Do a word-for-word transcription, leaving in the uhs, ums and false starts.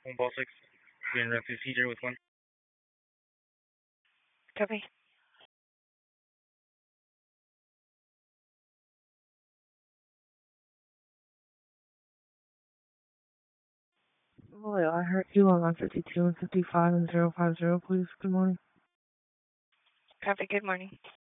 One ball six. Being rep procedure with one. Copy. Well, I heard you on line fifty-two and fifty-five and zero five zero, please. Good morning. Copy. Good morning.